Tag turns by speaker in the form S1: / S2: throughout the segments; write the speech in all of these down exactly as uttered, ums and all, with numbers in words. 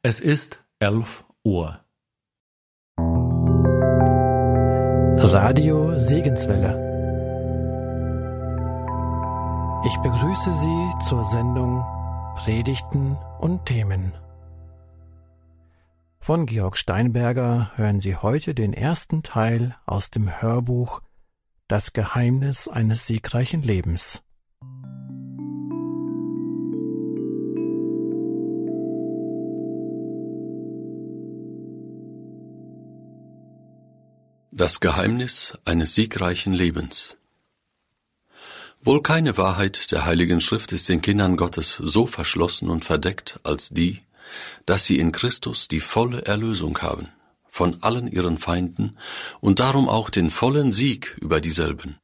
S1: Es ist elf Uhr.
S2: Radio Segenswelle. Ich begrüße Sie zur Sendung Predigten und Themen. Von Georg Steinberger hören Sie heute den ersten Teil aus dem Hörbuch Das Geheimnis eines siegreichen Lebens.
S3: Das Geheimnis eines siegreichen Lebens. Wohl keine Wahrheit der Heiligen Schrift ist den Kindern Gottes so verschlossen und verdeckt als die, dass sie in Christus die volle Erlösung haben, von allen ihren Feinden und darum auch den vollen Sieg über dieselben.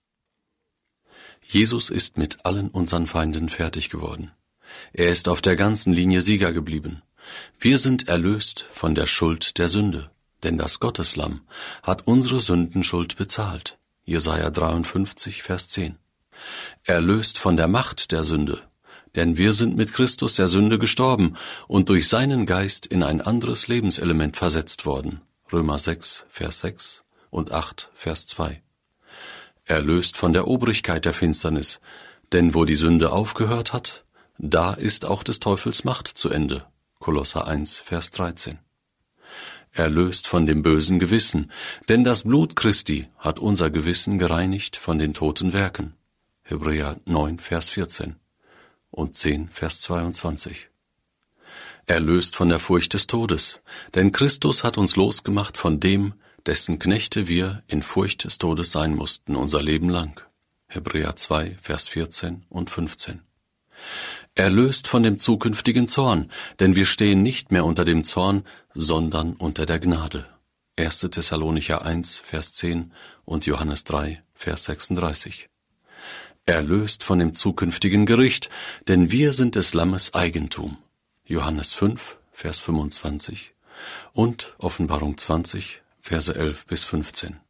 S3: Jesus ist mit allen unseren Feinden fertig geworden. Er ist auf der ganzen Linie Sieger geblieben. Wir sind erlöst von der Schuld der Sünde. Denn das Gotteslamm hat unsere Sündenschuld bezahlt. Jesaja dreiundfünfzig, Vers zehn. Erlöst von der Macht der Sünde, denn wir sind mit Christus der Sünde gestorben und durch seinen Geist in ein anderes Lebenselement versetzt worden. Römer sechs, Vers sechs und acht, Vers zwei. Erlöst von der Obrigkeit der Finsternis, denn wo die Sünde aufgehört hat, da ist auch des Teufels Macht zu Ende. Kolosser eins, Vers dreizehn. Erlöst von dem bösen Gewissen, denn das Blut Christi hat unser Gewissen gereinigt von den toten Werken. Hebräer neun, Vers vierzehn und zehn, Vers zweiundzwanzig. Erlöst von der Furcht des Todes, denn Christus hat uns losgemacht von dem, dessen Knechte wir in Furcht des Todes sein mussten, unser Leben lang. Hebräer zwei, Vers vierzehn und fünfzehn. Erlöst von dem zukünftigen Zorn, denn wir stehen nicht mehr unter dem Zorn, sondern unter der Gnade. erster Thessalonicher eins, Vers zehn und Johannes drei, Vers sechsunddreißig. Erlöst von dem zukünftigen Gericht, denn wir sind des Lammes Eigentum. Johannes fünf, Vers fünfundzwanzig und Offenbarung zwanzig, Verse elf bis fünfzehn.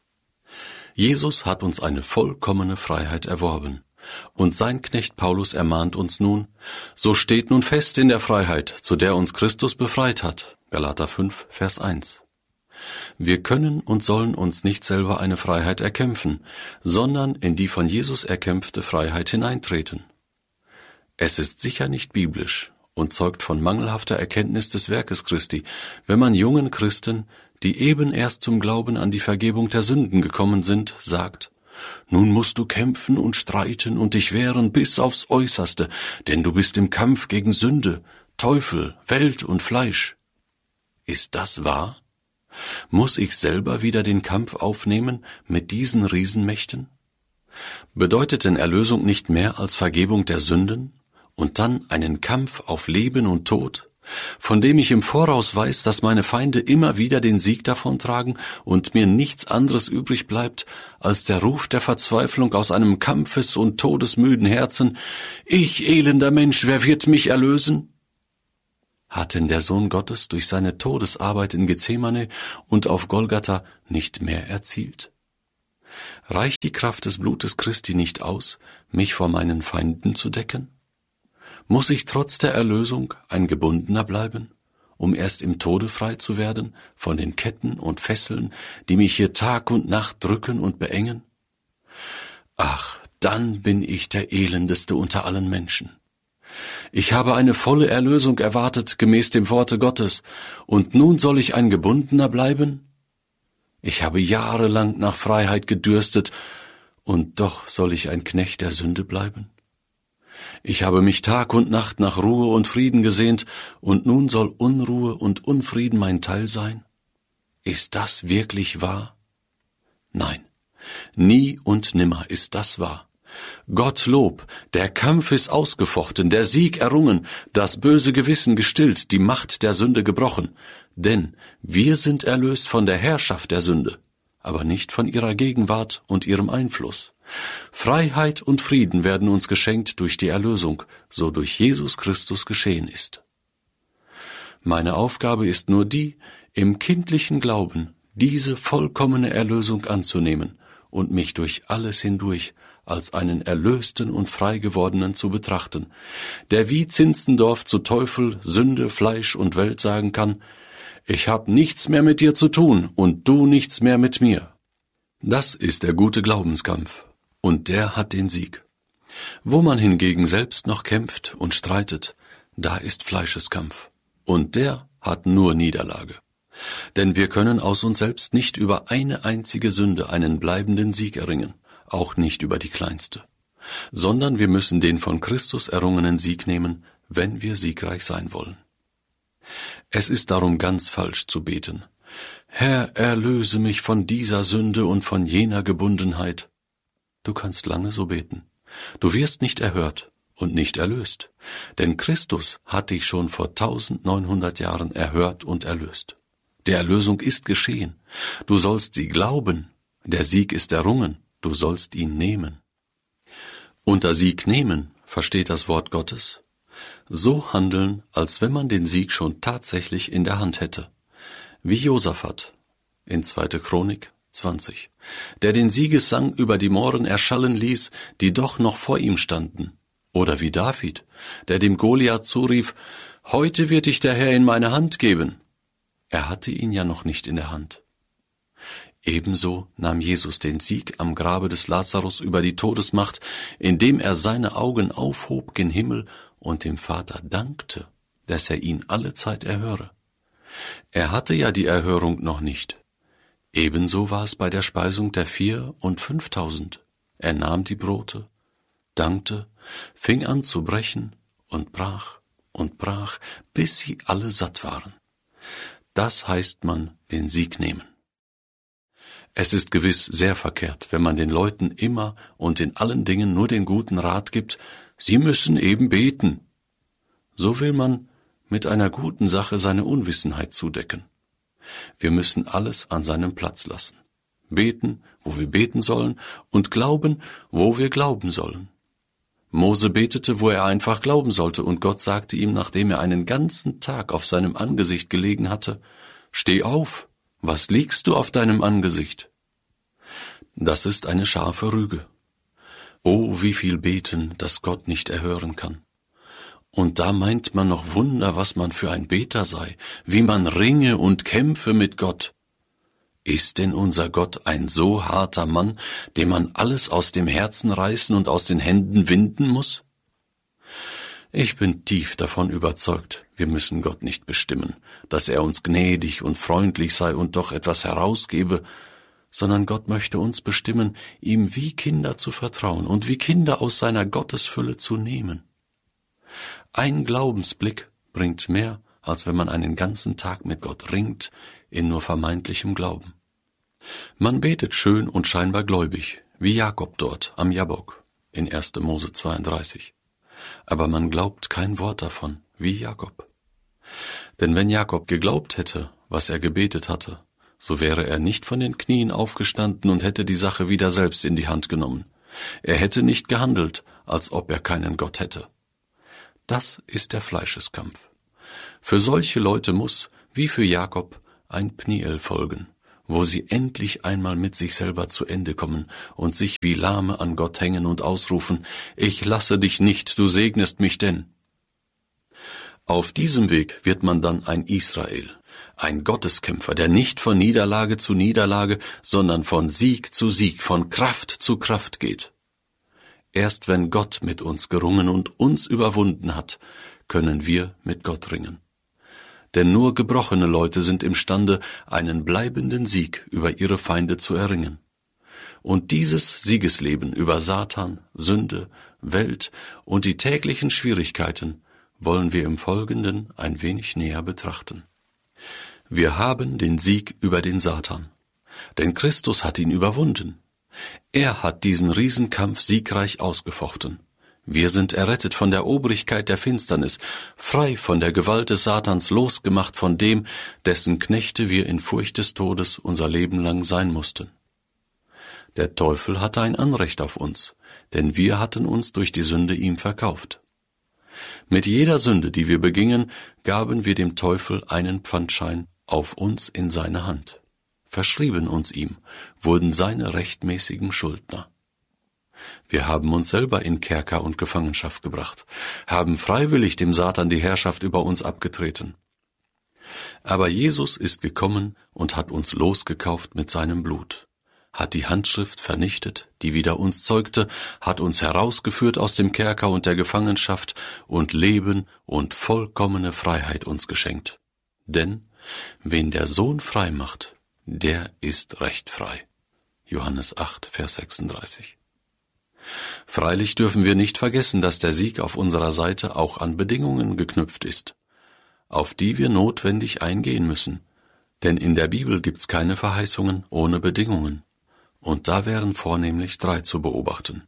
S3: Jesus hat uns eine vollkommene Freiheit erworben. Und sein Knecht Paulus ermahnt uns nun, so steht nun fest in der Freiheit, zu der uns Christus befreit hat. Galater fünf, Vers eins. Wir können und sollen uns nicht selber eine Freiheit erkämpfen, sondern in die von Jesus erkämpfte Freiheit hineintreten. Es ist sicher nicht biblisch und zeugt von mangelhafter Erkenntnis des Werkes Christi, wenn man jungen Christen, die eben erst zum Glauben an die Vergebung der Sünden gekommen sind, sagt: Nun musst du kämpfen und streiten und dich wehren bis aufs Äußerste, denn du bist im Kampf gegen Sünde, Teufel, Welt und Fleisch. Ist das wahr? Muss ich selber wieder den Kampf aufnehmen mit diesen Riesenmächten? Bedeutet denn Erlösung nicht mehr als Vergebung der Sünden und dann einen Kampf auf Leben und Tod, von dem ich im Voraus weiß, dass meine Feinde immer wieder den Sieg davontragen und mir nichts anderes übrig bleibt, als der Ruf der Verzweiflung aus einem kampfes- und todesmüden Herzen: Ich, elender Mensch, wer wird mich erlösen? Hat denn der Sohn Gottes durch seine Todesarbeit in Gethsemane und auf Golgatha nicht mehr erzielt? Reicht die Kraft des Blutes Christi nicht aus, mich vor meinen Feinden zu decken? Muss ich trotz der Erlösung ein Gebundener bleiben, um erst im Tode frei zu werden von den Ketten und Fesseln, die mich hier Tag und Nacht drücken und beengen? Ach, dann bin ich der Elendeste unter allen Menschen. Ich habe eine volle Erlösung erwartet, gemäß dem Worte Gottes, und nun soll ich ein Gebundener bleiben? Ich habe jahrelang nach Freiheit gedürstet, und doch soll ich ein Knecht der Sünde bleiben? Ich habe mich Tag und Nacht nach Ruhe und Frieden gesehnt, und nun soll Unruhe und Unfrieden mein Teil sein? Ist das wirklich wahr? Nein, nie und nimmer ist das wahr. Gottlob, der Kampf ist ausgefochten, der Sieg errungen, das böse Gewissen gestillt, die Macht der Sünde gebrochen. Denn wir sind erlöst von der Herrschaft der Sünde, aber nicht von ihrer Gegenwart und ihrem Einfluss. Freiheit und Frieden werden uns geschenkt durch die Erlösung, so durch Jesus Christus geschehen ist. Meine Aufgabe ist nur die, im kindlichen Glauben diese vollkommene Erlösung anzunehmen und mich durch alles hindurch als einen Erlösten und Freigewordenen zu betrachten, der wie Zinzendorf zu Teufel, Sünde, Fleisch und Welt sagen kann: Ich hab nichts mehr mit dir zu tun und du nichts mehr mit mir. Das ist der gute Glaubenskampf, und der hat den Sieg. Wo man hingegen selbst noch kämpft und streitet, da ist Fleischeskampf, und der hat nur Niederlage. Denn wir können aus uns selbst nicht über eine einzige Sünde einen bleibenden Sieg erringen, auch nicht über die kleinste, sondern wir müssen den von Christus errungenen Sieg nehmen, wenn wir siegreich sein wollen. Es ist darum ganz falsch zu beten: Herr, erlöse mich von dieser Sünde und von jener Gebundenheit. Du kannst lange so beten. Du wirst nicht erhört und nicht erlöst, denn Christus hat dich schon vor neunzehnhundert Jahren erhört und erlöst. Die Erlösung ist geschehen. Du sollst sie glauben. Der Sieg ist errungen. Du sollst ihn nehmen. Unter Sieg nehmen versteht das Wort Gottes: so handeln, als wenn man den Sieg schon tatsächlich in der Hand hätte. Wie Josaphat in zweite Chronik zwanzig, der den Siegessang über die Mohren erschallen ließ, die doch noch vor ihm standen. Oder wie David, der dem Goliath zurief: Heute wird dich der Herr in meine Hand geben. Er hatte ihn ja noch nicht in der Hand. Ebenso nahm Jesus den Sieg am Grabe des Lazarus über die Todesmacht, indem er seine Augen aufhob gen Himmel und dem Vater dankte, dass er ihn alle Zeit erhöre. Er hatte ja die Erhörung noch nicht. Ebenso war es bei der Speisung der Vier- und Fünftausend. Er nahm die Brote, dankte, fing an zu brechen und brach und brach, bis sie alle satt waren. Das heißt man den Sieg nehmen. Es ist gewiss sehr verkehrt, wenn man den Leuten immer und in allen Dingen nur den guten Rat gibt: Sie müssen eben beten. So will man mit einer guten Sache seine Unwissenheit zudecken. Wir müssen alles an seinem Platz lassen. Beten, wo wir beten sollen, und glauben, wo wir glauben sollen. Mose betete, wo er einfach glauben sollte, und Gott sagte ihm, nachdem er einen ganzen Tag auf seinem Angesicht gelegen hatte: Steh auf, was liegst du auf deinem Angesicht? Das ist eine scharfe Rüge. Oh, wie viel beten, das Gott nicht erhören kann. Und da meint man noch Wunder, was man für ein Beter sei, wie man ringe und kämpfe mit Gott. Ist denn unser Gott ein so harter Mann, dem man alles aus dem Herzen reißen und aus den Händen winden muss? Ich bin tief davon überzeugt, wir müssen Gott nicht bestimmen, dass er uns gnädig und freundlich sei und doch etwas herausgebe, sondern Gott möchte uns bestimmen, ihm wie Kinder zu vertrauen und wie Kinder aus seiner Gottesfülle zu nehmen. Ein Glaubensblick bringt mehr, als wenn man einen ganzen Tag mit Gott ringt, in nur vermeintlichem Glauben. Man betet schön und scheinbar gläubig, wie Jakob dort am Jabbok in erster Mose zweiunddreißig. Aber man glaubt kein Wort davon, wie Jakob. Denn wenn Jakob geglaubt hätte, was er gebetet hatte, so wäre er nicht von den Knien aufgestanden und hätte die Sache wieder selbst in die Hand genommen. Er hätte nicht gehandelt, als ob er keinen Gott hätte. Das ist der Fleischeskampf. Für solche Leute muss, wie für Jakob, ein Pniel folgen, wo sie endlich einmal mit sich selber zu Ende kommen und sich wie Lahme an Gott hängen und ausrufen: Ich lasse dich nicht, du segnest mich denn. Auf diesem Weg wird man dann ein Israel, ein Gotteskämpfer, der nicht von Niederlage zu Niederlage, sondern von Sieg zu Sieg, von Kraft zu Kraft geht. Erst wenn Gott mit uns gerungen und uns überwunden hat, können wir mit Gott ringen. Denn nur gebrochene Leute sind imstande, einen bleibenden Sieg über ihre Feinde zu erringen. Und dieses Siegesleben über Satan, Sünde, Welt und die täglichen Schwierigkeiten wollen wir im Folgenden ein wenig näher betrachten. Wir haben den Sieg über den Satan, denn Christus hat ihn überwunden. Er hat diesen Riesenkampf siegreich ausgefochten. Wir sind errettet von der Obrigkeit der Finsternis, frei von der Gewalt des Satans, losgemacht von dem, dessen Knechte wir in Furcht des Todes unser Leben lang sein mussten. Der Teufel hatte ein Anrecht auf uns, denn wir hatten uns durch die Sünde ihm verkauft. Mit jeder Sünde, die wir begingen, gaben wir dem Teufel einen Pfandschein auf uns in seine Hand, verschrieben uns ihm, wurden seine rechtmäßigen Schuldner. Wir haben uns selber in Kerker und Gefangenschaft gebracht, haben freiwillig dem Satan die Herrschaft über uns abgetreten. Aber Jesus ist gekommen und hat uns losgekauft mit seinem Blut, hat die Handschrift vernichtet, die wider uns zeugte, hat uns herausgeführt aus dem Kerker und der Gefangenschaft und Leben und vollkommene Freiheit uns geschenkt. Denn wen der Sohn frei macht, der ist recht frei. Johannes acht, Vers sechsunddreißig. Freilich dürfen wir nicht vergessen, dass der Sieg auf unserer Seite auch an Bedingungen geknüpft ist, auf die wir notwendig eingehen müssen, denn in der Bibel gibt's keine Verheißungen ohne Bedingungen, und da wären vornehmlich drei zu beobachten.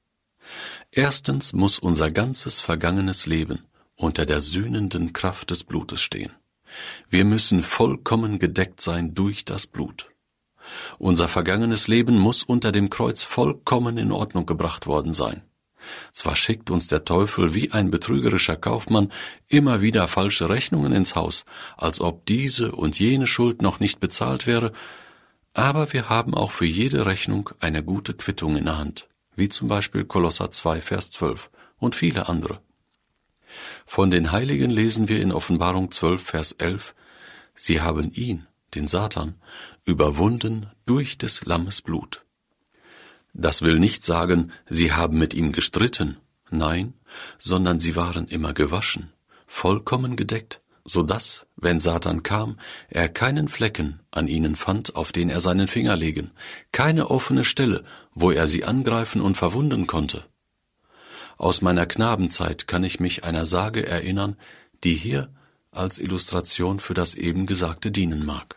S3: Erstens muss unser ganzes vergangenes Leben unter der sühnenden Kraft des Blutes stehen. Wir müssen vollkommen gedeckt sein durch das Blut. Unser vergangenes Leben muss unter dem Kreuz vollkommen in Ordnung gebracht worden sein. Zwar schickt uns der Teufel wie ein betrügerischer Kaufmann immer wieder falsche Rechnungen ins Haus, als ob diese und jene Schuld noch nicht bezahlt wäre, aber wir haben auch für jede Rechnung eine gute Quittung in der Hand, wie zum Beispiel Kolosser zwei, Vers zwölf und viele andere. Von den Heiligen lesen wir in Offenbarung zwölf, Vers elf, sie haben ihn, den Satan, überwunden durch des Lammes Blut. Das will nicht sagen, sie haben mit ihm gestritten, nein, sondern sie waren immer gewaschen, vollkommen gedeckt, so dass, wenn Satan kam, er keinen Flecken an ihnen fand, auf den er seinen Finger legen, keine offene Stelle, wo er sie angreifen und verwunden konnte. Aus meiner Knabenzeit kann ich mich einer Sage erinnern, die hier als Illustration für das eben Gesagte dienen mag.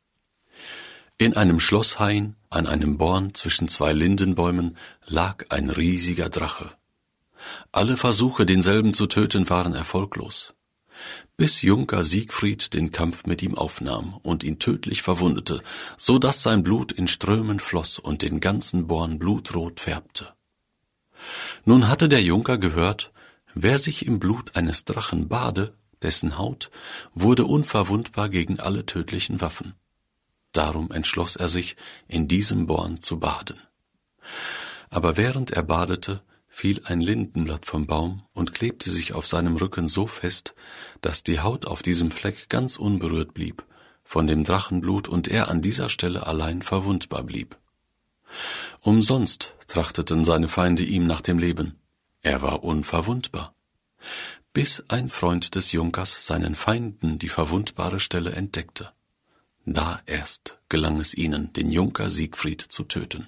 S3: In einem Schlosshain an einem Born zwischen zwei Lindenbäumen lag ein riesiger Drache. Alle Versuche, denselben zu töten, waren erfolglos, bis Junker Siegfried den Kampf mit ihm aufnahm und ihn tödlich verwundete, so dass sein Blut in Strömen floss und den ganzen Born blutrot färbte. Nun hatte der Junker gehört, wer sich im Blut eines Drachen bade, dessen Haut wurde unverwundbar gegen alle tödlichen Waffen. Darum entschloss er sich, in diesem Born zu baden. Aber während er badete, fiel ein Lindenblatt vom Baum und klebte sich auf seinem Rücken so fest, dass die Haut auf diesem Fleck ganz unberührt blieb von dem Drachenblut und er an dieser Stelle allein verwundbar blieb. Umsonst trachteten seine Feinde ihm nach dem Leben. Er war unverwundbar. Bis ein Freund des Junkers seinen Feinden die verwundbare Stelle entdeckte. Da erst gelang es ihnen, den Junker Siegfried zu töten.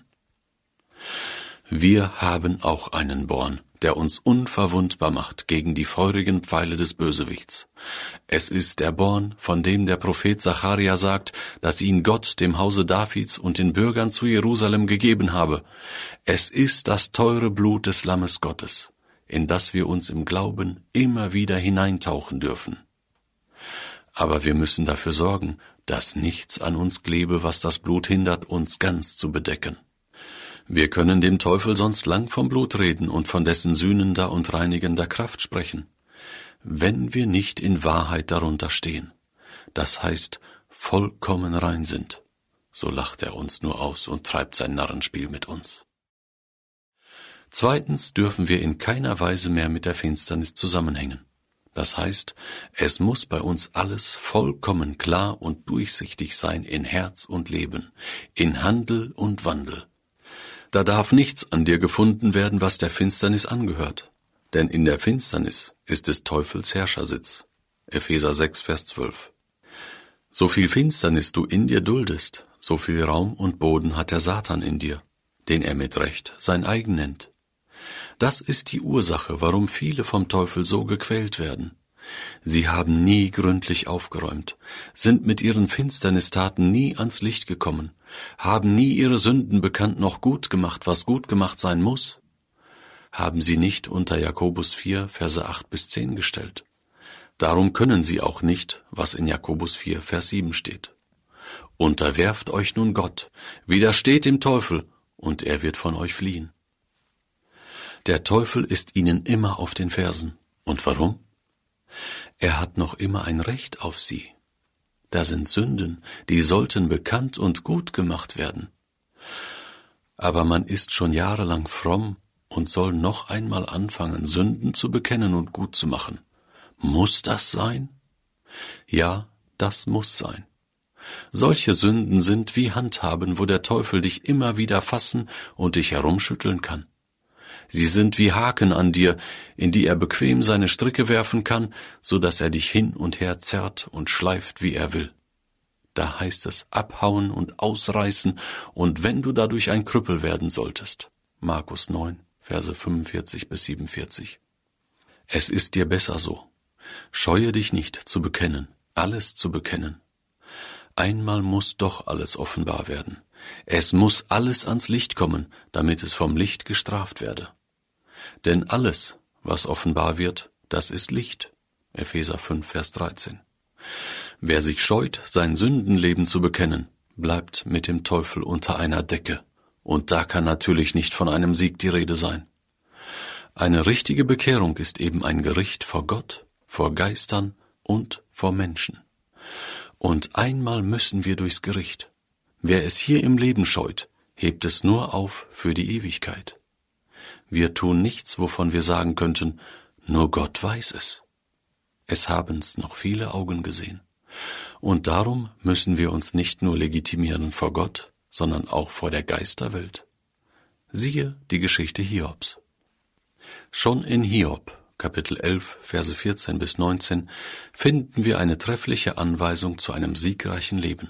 S3: Wir haben auch einen Born, der uns unverwundbar macht gegen die feurigen Pfeile des Bösewichts. Es ist der Born, von dem der Prophet Zacharia sagt, dass ihn Gott dem Hause Davids und den Bürgern zu Jerusalem gegeben habe. Es ist das teure Blut des Lammes Gottes, in das wir uns im Glauben immer wieder hineintauchen dürfen. Aber wir müssen dafür sorgen, dass nichts an uns klebe, was das Blut hindert, uns ganz zu bedecken. Wir können dem Teufel sonst lang vom Blut reden und von dessen sühnender und reinigender Kraft sprechen, wenn wir nicht in Wahrheit darunter stehen, das heißt vollkommen rein sind, so lacht er uns nur aus und treibt sein Narrenspiel mit uns. Zweitens dürfen wir in keiner Weise mehr mit der Finsternis zusammenhängen. Das heißt, es muss bei uns alles vollkommen klar und durchsichtig sein in Herz und Leben, in Handel und Wandel. Da darf nichts an dir gefunden werden, was der Finsternis angehört, denn in der Finsternis ist des Teufels Herrschersitz. Epheser sechs, Vers zwölf. So viel Finsternis du in dir duldest, so viel Raum und Boden hat der Satan in dir, den er mit Recht sein eigen nennt. Das ist die Ursache, warum viele vom Teufel so gequält werden. Sie haben nie gründlich aufgeräumt, sind mit ihren Finsternistaten nie ans Licht gekommen, haben nie ihre Sünden bekannt noch gut gemacht, was gut gemacht sein muss, haben sie nicht unter Jakobus vier, Verse acht bis zehn gestellt. Darum können sie auch nicht, was in Jakobus vier, Vers sieben steht. Unterwerft euch nun Gott, widersteht dem Teufel, und er wird von euch fliehen. Der Teufel ist ihnen immer auf den Fersen. Und warum? Er hat noch immer ein Recht auf sie. Da sind Sünden, die sollten bekannt und gut gemacht werden. Aber man ist schon jahrelang fromm und soll noch einmal anfangen, Sünden zu bekennen und gut zu machen. Muss das sein? Ja, das muss sein. Solche Sünden sind wie Handhaben, wo der Teufel dich immer wieder fassen und dich herumschütteln kann. Sie sind wie Haken an dir, in die er bequem seine Stricke werfen kann, so dass er dich hin und her zerrt und schleift, wie er will. Da heißt es abhauen und ausreißen, und wenn du dadurch ein Krüppel werden solltest. Markus neun, Verse fünfundvierzig bis siebenundvierzig. Es ist dir besser so. Scheue dich nicht zu bekennen, alles zu bekennen. Einmal muss doch alles offenbar werden. Es muss alles ans Licht kommen, damit es vom Licht gestraft werde. Denn alles, was offenbar wird, das ist Licht. Epheser fünf, Vers dreizehn. Wer sich scheut, sein Sündenleben zu bekennen, bleibt mit dem Teufel unter einer Decke. Und da kann natürlich nicht von einem Sieg die Rede sein. Eine richtige Bekehrung ist eben ein Gericht vor Gott, vor Geistern und vor Menschen. Und einmal müssen wir durchs Gericht. Wer es hier im Leben scheut, hebt es nur auf für die Ewigkeit. Wir tun nichts, wovon wir sagen könnten, nur Gott weiß es. Es haben's noch viele Augen gesehen. Und darum müssen wir uns nicht nur legitimieren vor Gott, sondern auch vor der Geisterwelt. Siehe die Geschichte Hiobs. Schon in Hiob, Kapitel elf, Verse vierzehn bis neunzehn, finden wir eine treffliche Anweisung zu einem siegreichen Leben.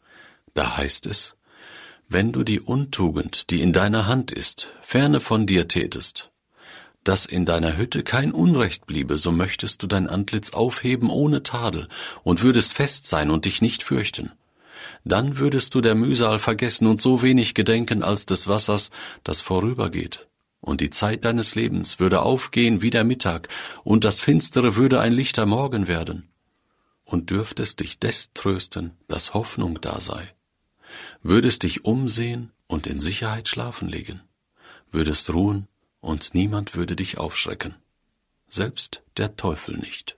S3: Da heißt es, wenn du die Untugend, die in deiner Hand ist, ferne von dir tätest, dass in deiner Hütte kein Unrecht bliebe, so möchtest du dein Antlitz aufheben ohne Tadel und würdest fest sein und dich nicht fürchten. Dann würdest du der Mühsal vergessen und so wenig gedenken als des Wassers, das vorübergeht. Und die Zeit deines Lebens würde aufgehen wie der Mittag, und das Finstere würde ein lichter Morgen werden. Und dürftest dich des trösten, dass Hoffnung da sei. Würdest dich umsehen und in Sicherheit schlafen legen. Würdest ruhen, und niemand würde dich aufschrecken. Selbst der Teufel nicht.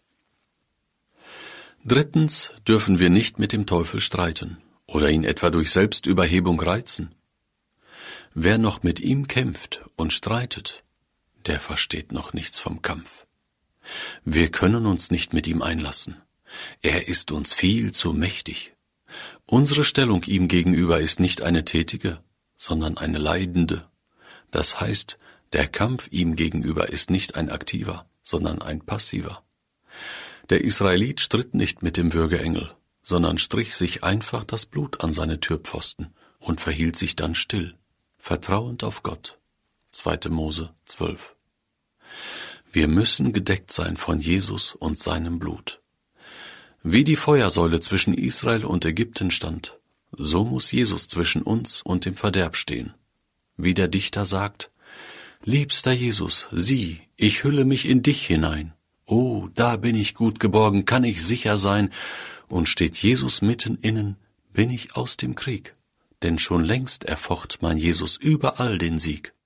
S3: Drittens dürfen wir nicht mit dem Teufel streiten oder ihn etwa durch Selbstüberhebung reizen. Wer noch mit ihm kämpft und streitet, der versteht noch nichts vom Kampf. Wir können uns nicht mit ihm einlassen. Er ist uns viel zu mächtig. Unsere Stellung ihm gegenüber ist nicht eine tätige, sondern eine leidende. Das heißt, der Kampf ihm gegenüber ist nicht ein aktiver, sondern ein passiver. Der Israelit stritt nicht mit dem Würgeengel, sondern strich sich einfach das Blut an seine Türpfosten und verhielt sich dann still, vertrauend auf Gott. zweite Mose zwölf. Wir müssen gedeckt sein von Jesus und seinem Blut. Wie die Feuersäule zwischen Israel und Ägypten stand, so muss Jesus zwischen uns und dem Verderb stehen. Wie der Dichter sagt, Liebster Jesus, sieh, ich hülle mich in dich hinein. Oh, da bin ich gut geborgen, kann ich sicher sein. Und steht Jesus mitten innen, bin ich aus dem Krieg. Denn schon längst erfocht mein Jesus überall den Sieg.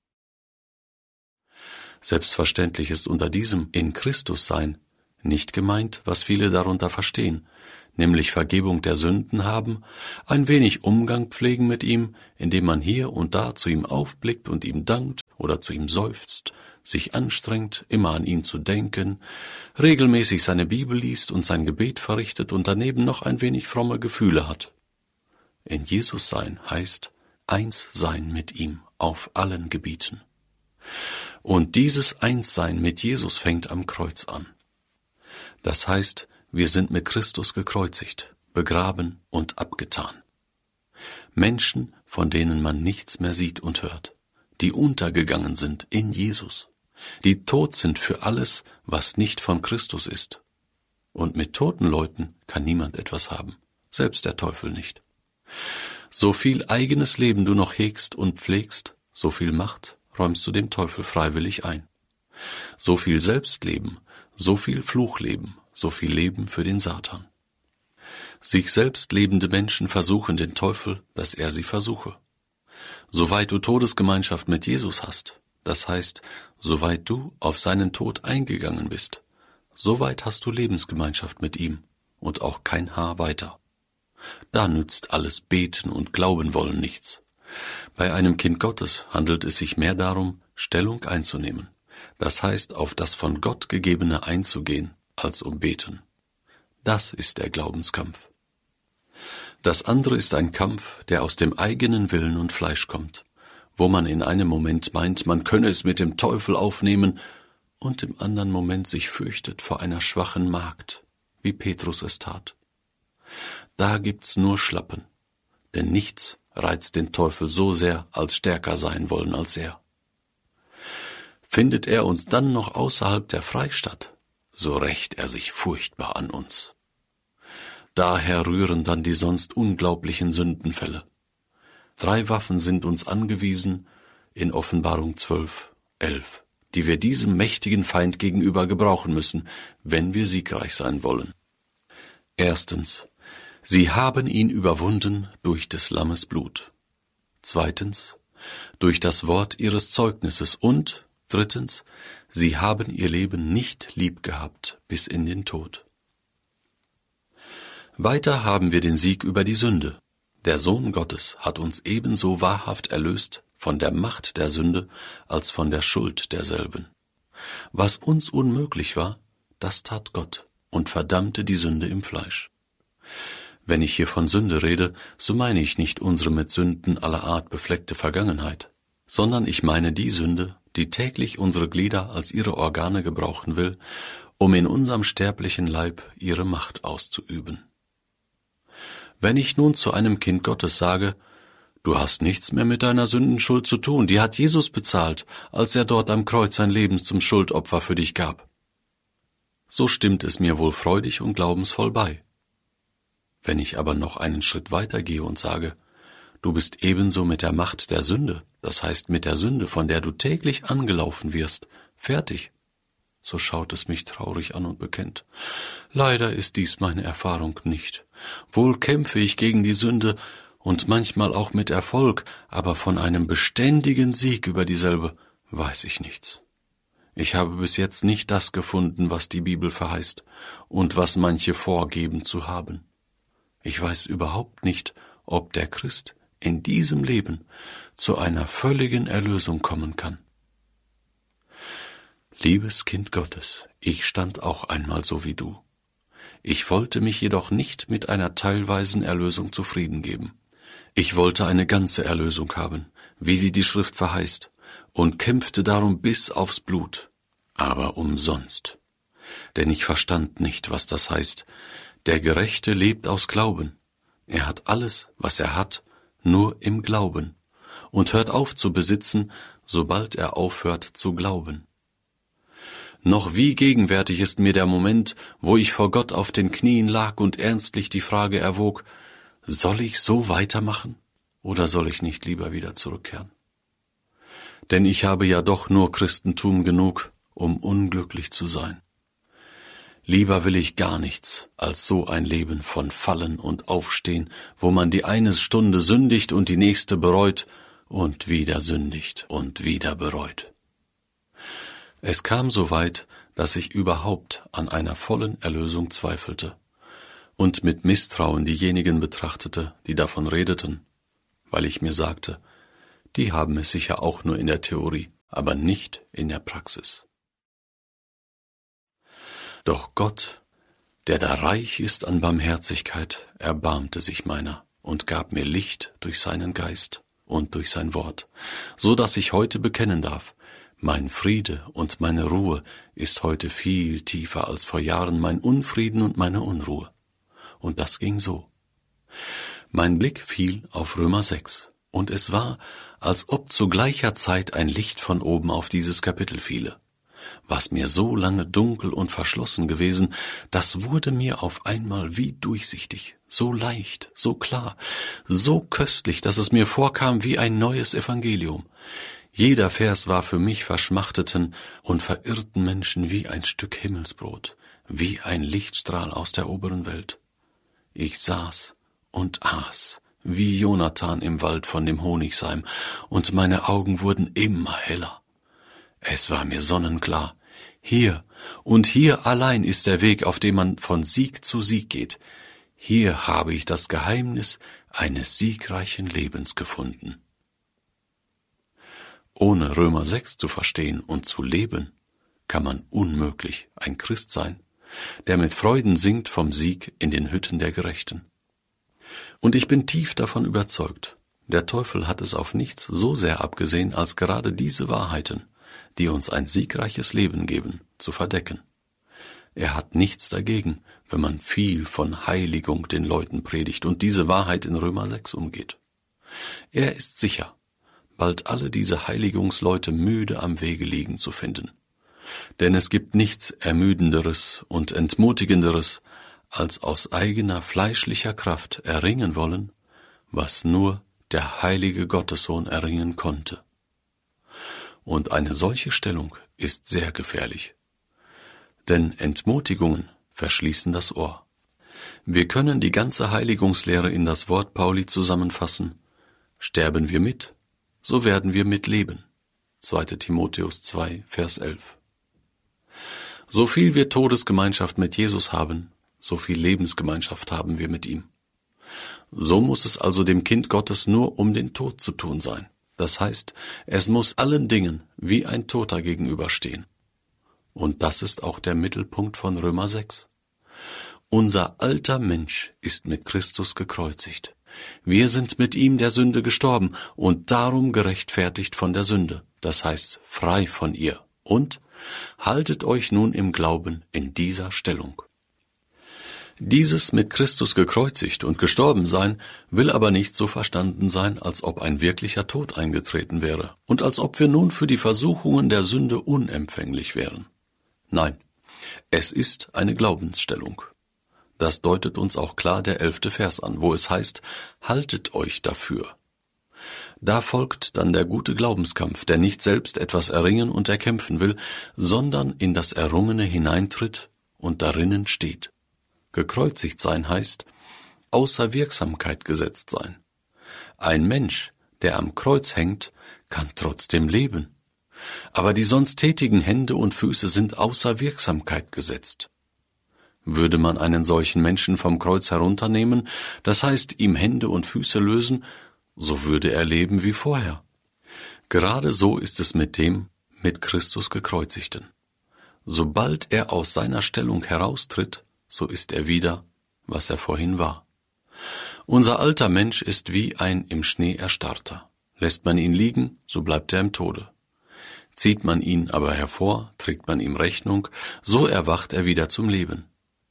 S3: Selbstverständlich ist unter diesem in Christus sein nicht gemeint, was viele darunter verstehen, nämlich Vergebung der Sünden haben, ein wenig Umgang pflegen mit ihm, indem man hier und da zu ihm aufblickt und ihm dankt oder zu ihm seufzt, sich anstrengt, immer an ihn zu denken, regelmäßig seine Bibel liest und sein Gebet verrichtet und daneben noch ein wenig fromme Gefühle hat. In Jesus sein heißt eins sein mit ihm auf allen Gebieten. Und dieses Einssein mit Jesus fängt am Kreuz an. Das heißt, wir sind mit Christus gekreuzigt, begraben und abgetan. Menschen, von denen man nichts mehr sieht und hört, die untergegangen sind in Jesus, die tot sind für alles, was nicht von Christus ist. Und mit toten Leuten kann niemand etwas haben, selbst der Teufel nicht. So viel eigenes Leben du noch hegst und pflegst, so viel Macht räumst du dem Teufel freiwillig ein. So viel Selbstleben, so viel Fluchleben, so viel Leben für den Satan. Sich selbst lebende Menschen versuchen den Teufel, dass er sie versuche. Soweit du Todesgemeinschaft mit Jesus hast, das heißt, soweit du auf seinen Tod eingegangen bist, soweit hast du Lebensgemeinschaft mit ihm und auch kein Haar weiter. Da nützt alles Beten und Glauben wollen nichts. Bei einem Kind Gottes handelt es sich mehr darum, Stellung einzunehmen, das heißt, auf das von Gott Gegebene einzugehen, als um Beten. Das ist der Glaubenskampf. Das andere ist ein Kampf, der aus dem eigenen Willen und Fleisch kommt, wo man in einem Moment meint, man könne es mit dem Teufel aufnehmen und im anderen Moment sich fürchtet vor einer schwachen Magd, wie Petrus es tat. Da gibt's nur Schlappen, denn nichts reizt den Teufel so sehr, als stärker sein wollen als er. Findet er uns dann noch außerhalb der Freistadt, so rächt er sich furchtbar an uns. Daher rühren dann die sonst unglaublichen Sündenfälle. Drei Waffen sind uns angewiesen in Offenbarung zwölf, elf, die wir diesem mächtigen Feind gegenüber gebrauchen müssen, wenn wir siegreich sein wollen. Erstens, sie haben ihn überwunden durch des Lammes Blut. Zweitens, durch das Wort ihres Zeugnisses und, drittens, sie haben ihr Leben nicht lieb gehabt bis in den Tod. Weiter haben wir den Sieg über die Sünde. Der Sohn Gottes hat uns ebenso wahrhaft erlöst von der Macht der Sünde als von der Schuld derselben. Was uns unmöglich war, das tat Gott und verdammte die Sünde im Fleisch. Wenn ich hier von Sünde rede, so meine ich nicht unsere mit Sünden aller Art befleckte Vergangenheit, sondern ich meine die Sünde, die täglich unsere Glieder als ihre Organe gebrauchen will, um in unserem sterblichen Leib ihre Macht auszuüben. Wenn ich nun zu einem Kind Gottes sage, du hast nichts mehr mit deiner Sündenschuld zu tun, die hat Jesus bezahlt, als er dort am Kreuz sein Leben zum Schuldopfer für dich gab, so stimmt es mir wohl freudig und glaubensvoll bei. Wenn ich aber noch einen Schritt weiter gehe und sage, du bist ebenso mit der Macht der Sünde, das heißt mit der Sünde, von der du täglich angelaufen wirst, fertig, so schaut es mich traurig an und bekennt, leider ist dies meine Erfahrung nicht. Wohl kämpfe ich gegen die Sünde und manchmal auch mit Erfolg, aber von einem beständigen Sieg über dieselbe weiß ich nichts. Ich habe bis jetzt nicht das gefunden, was die Bibel verheißt und was manche vorgeben zu haben. Ich weiß überhaupt nicht, ob der Christ in diesem Leben zu einer völligen Erlösung kommen kann. Liebes Kind Gottes, ich stand auch einmal so wie du. Ich wollte mich jedoch nicht mit einer teilweisen Erlösung zufrieden geben. Ich wollte eine ganze Erlösung haben, wie sie die Schrift verheißt, und kämpfte darum bis aufs Blut, aber umsonst. Denn ich verstand nicht, was das heißt. Der Gerechte lebt aus Glauben. Er hat alles, was er hat, nur im Glauben und hört auf zu besitzen, sobald er aufhört zu glauben. Noch wie gegenwärtig ist mir der Moment, wo ich vor Gott auf den Knien lag und ernstlich die Frage erwog, soll ich so weitermachen oder soll ich nicht lieber wieder zurückkehren? Denn ich habe ja doch nur Christentum genug, um unglücklich zu sein. Lieber will ich gar nichts als so ein Leben von Fallen und Aufstehen, wo man die eine Stunde sündigt und die nächste bereut und wieder sündigt und wieder bereut. Es kam so weit, dass ich überhaupt an einer vollen Erlösung zweifelte und mit Misstrauen diejenigen betrachtete, die davon redeten, weil ich mir sagte, die haben es sicher auch nur in der Theorie, aber nicht in der Praxis. Doch Gott, der da reich ist an Barmherzigkeit, erbarmte sich meiner und gab mir Licht durch seinen Geist und durch sein Wort, so dass ich heute bekennen darf, mein Friede und meine Ruhe ist heute viel tiefer als vor Jahren mein Unfrieden und meine Unruhe. Und das ging so. Mein Blick fiel auf Römer sechs, und es war, als ob zu gleicher Zeit ein Licht von oben auf dieses Kapitel fiele. Was mir so lange dunkel und verschlossen gewesen, das wurde mir auf einmal wie durchsichtig, so leicht, so klar, so köstlich, dass es mir vorkam wie ein neues Evangelium. Jeder Vers war für mich verschmachteten und verirrten Menschen wie ein Stück Himmelsbrot, wie ein Lichtstrahl aus der oberen Welt. Ich saß und aß, wie Jonathan im Wald von dem Honigseim, und meine Augen wurden immer heller. Es war mir sonnenklar. Hier und hier allein ist der Weg, auf dem man von Sieg zu Sieg geht. Hier habe ich das Geheimnis eines siegreichen Lebens gefunden. Ohne Römer sechs zu verstehen und zu leben, kann man unmöglich ein Christ sein, der mit Freuden singt vom Sieg in den Hütten der Gerechten. Und ich bin tief davon überzeugt, der Teufel hat es auf nichts so sehr abgesehen, als gerade diese Wahrheiten, die uns ein siegreiches Leben geben, zu verdecken. Er hat nichts dagegen, wenn man viel von Heiligung den Leuten predigt und diese Wahrheit in Römer sechs umgeht. Er ist sicher, bald alle diese Heiligungsleute müde am Wege liegen zu finden. Denn es gibt nichts Ermüdenderes und Entmutigenderes, als aus eigener fleischlicher Kraft erringen wollen, was nur der heilige Gottessohn erringen konnte. Und eine solche Stellung ist sehr gefährlich. Denn Entmutigungen verschließen das Ohr. Wir können die ganze Heiligungslehre in das Wort Pauli zusammenfassen: Sterben wir mit, so werden wir mitleben. zweiter Timotheus zwei, Vers elf. So viel wir Todesgemeinschaft mit Jesus haben, so viel Lebensgemeinschaft haben wir mit ihm. So muss es also dem Kind Gottes nur um den Tod zu tun sein. Das heißt, es muss allen Dingen wie ein Toter gegenüberstehen. Und das ist auch der Mittelpunkt von Römer sechs. Unser alter Mensch ist mit Christus gekreuzigt. Wir sind mit ihm der Sünde gestorben und darum gerechtfertigt von der Sünde, das heißt frei von ihr. Und haltet euch nun im Glauben in dieser Stellung. Dieses mit Christus gekreuzigt und gestorben sein will aber nicht so verstanden sein, als ob ein wirklicher Tod eingetreten wäre und als ob wir nun für die Versuchungen der Sünde unempfänglich wären. Nein, es ist eine Glaubensstellung. Das deutet uns auch klar der elfte Vers an, wo es heißt, haltet euch dafür. Da folgt dann der gute Glaubenskampf, der nicht selbst etwas erringen und erkämpfen will, sondern in das Errungene hineintritt und darinnen steht. Gekreuzigt sein heißt, außer Wirksamkeit gesetzt sein. Ein Mensch, der am Kreuz hängt, kann trotzdem leben. Aber die sonst tätigen Hände und Füße sind außer Wirksamkeit gesetzt. Würde man einen solchen Menschen vom Kreuz herunternehmen, das heißt ihm Hände und Füße lösen, so würde er leben wie vorher. Gerade so ist es mit dem, mit Christus gekreuzigten. Sobald er aus seiner Stellung heraustritt, so ist er wieder, was er vorhin war. Unser alter Mensch ist wie ein im Schnee erstarrter. Lässt man ihn liegen, so bleibt er im Tode. Zieht man ihn aber hervor, trägt man ihm Rechnung, so erwacht er wieder zum Leben.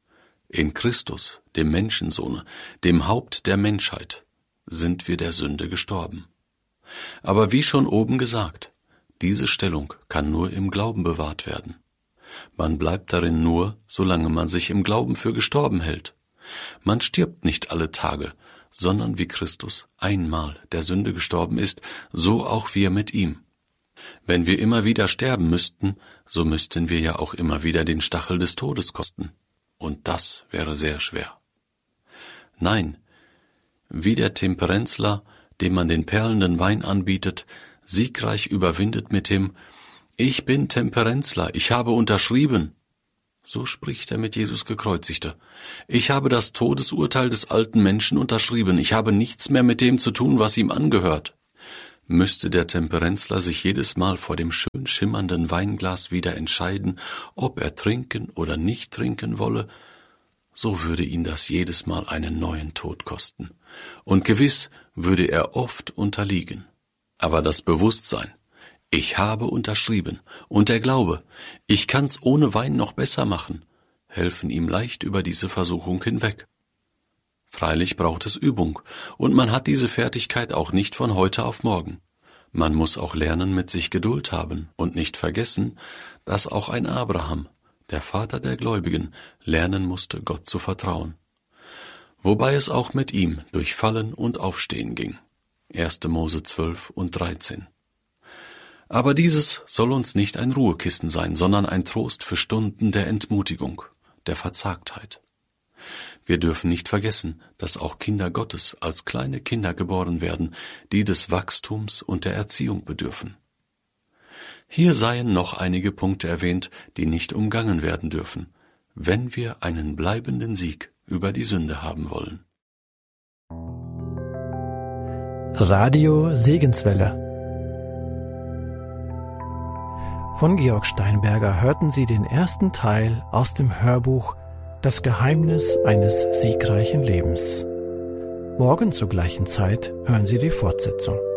S3: In Christus, dem Menschensohne, dem Haupt der Menschheit, sind wir der Sünde gestorben. Aber wie schon oben gesagt, diese Stellung kann nur im Glauben bewahrt werden. Man bleibt darin nur, solange man sich im Glauben für gestorben hält. Man stirbt nicht alle Tage, sondern wie Christus einmal der Sünde gestorben ist, so auch wir mit ihm. Wenn wir immer wieder sterben müssten, so müssten wir ja auch immer wieder den Stachel des Todes kosten. Und das wäre sehr schwer. Nein, wie der Temperenzler, dem man den perlenden Wein anbietet, siegreich überwindet mit dem »Ich bin Temperenzler, ich habe unterschrieben«. So spricht er mit Jesus Gekreuzigter. Ich habe das Todesurteil des alten Menschen unterschrieben, ich habe nichts mehr mit dem zu tun, was ihm angehört. Müsste der Temperenzler sich jedes Mal vor dem schön schimmernden Weinglas wieder entscheiden, ob er trinken oder nicht trinken wolle, so würde ihn das jedes Mal einen neuen Tod kosten. Und gewiss würde er oft unterliegen. Aber das Bewusstsein, ich habe unterschrieben, und der Glaube, ich kann's ohne Wein noch besser machen, helfen ihm leicht über diese Versuchung hinweg. Freilich braucht es Übung, und man hat diese Fertigkeit auch nicht von heute auf morgen. Man muss auch lernen, mit sich Geduld haben und nicht vergessen, dass auch ein Abraham, der Vater der Gläubigen, lernen musste, Gott zu vertrauen. Wobei es auch mit ihm durch Fallen und Aufstehen ging. erster Mose zwölf und dreizehn. Aber dieses soll uns nicht ein Ruhekissen sein, sondern ein Trost für Stunden der Entmutigung, der Verzagtheit. Wir dürfen nicht vergessen, dass auch Kinder Gottes als kleine Kinder geboren werden, die des Wachstums und der Erziehung bedürfen. Hier seien noch einige Punkte erwähnt, die nicht umgangen werden dürfen, wenn wir einen bleibenden Sieg über die Sünde haben wollen.
S2: Radio Segenswelle. Von Georg Steinberger hörten Sie den ersten Teil aus dem Hörbuch Das Geheimnis eines siegreichen Lebens. Morgen zur gleichen Zeit hören Sie die Fortsetzung.